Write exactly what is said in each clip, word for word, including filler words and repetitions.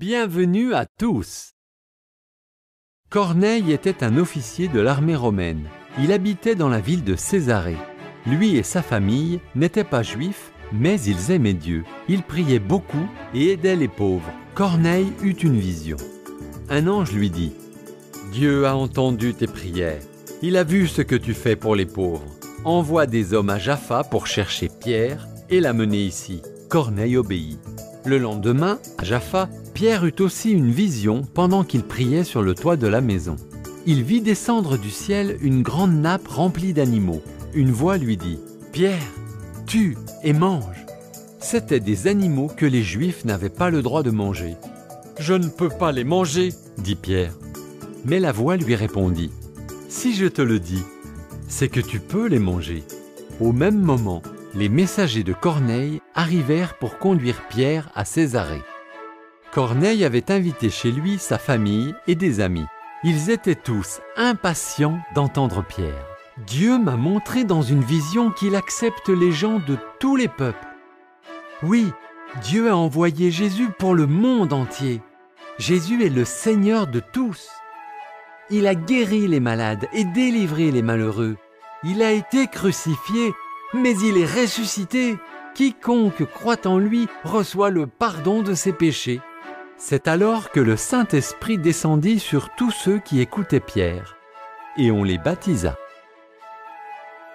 Bienvenue à tous. Corneille était un officier de l'armée romaine. Il habitait dans la ville de Césarée. Lui et sa famille n'étaient pas juifs, mais ils aimaient Dieu. Ils priaient beaucoup et aidaient les pauvres. Corneille eut une vision. Un ange lui dit : « Dieu a entendu tes prières. Il a vu ce que tu fais pour les pauvres. Envoie des hommes à Jaffa pour chercher Pierre et l'amener ici. » Corneille obéit. Le lendemain, à Jaffa, Pierre eut aussi une vision pendant qu'il priait sur le toit de la maison. Il vit descendre du ciel une grande nappe remplie d'animaux. Une voix lui dit : « Pierre, tue et mange. » C'étaient des animaux que les Juifs n'avaient pas le droit de manger. « Je ne peux pas les manger, » dit Pierre. Mais la voix lui répondit : « Si je te le dis, c'est que tu peux les manger. » Au même moment, les messagers de Corneille arrivèrent pour conduire Pierre à Césarée. Corneille avait invité chez lui sa famille et des amis. Ils étaient tous impatients d'entendre Pierre. « Dieu m'a montré dans une vision qu'il accepte les gens de tous les peuples. Oui, Dieu a envoyé Jésus pour le monde entier. Jésus est le Seigneur de tous. Il a guéri les malades et délivré les malheureux. Il a été crucifié, mais il est ressuscité. Quiconque croit en lui reçoit le pardon de ses péchés. » C'est alors que le Saint-Esprit descendit sur tous ceux qui écoutaient Pierre, et on les baptisa.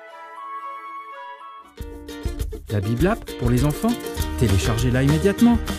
La Bible App pour les enfants, téléchargez-la immédiatement